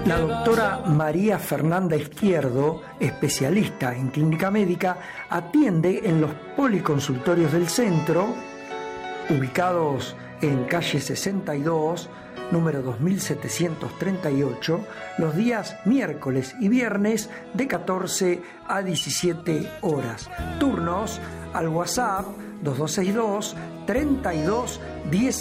La doctora María Fernanda Izquierdo, especialista en clínica médica, atiende en los policonsultorios del centro, ubicados en calle 62, número 2738, los días miércoles y viernes de 14 a 17 horas. Turnos al WhatsApp 2262 32